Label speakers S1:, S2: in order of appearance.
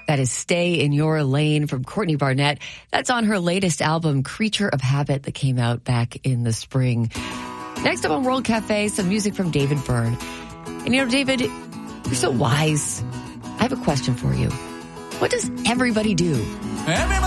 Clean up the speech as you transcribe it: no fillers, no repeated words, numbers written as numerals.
S1: That is Stay in Your Lane from Courtney Barnett. That's on her latest album, Creature of Habit, that came out back in the spring. Next up on World Cafe, some music from David Byrne. And you know, David, you're so wise. I have a question for you. What does everybody do?
S2: Everybody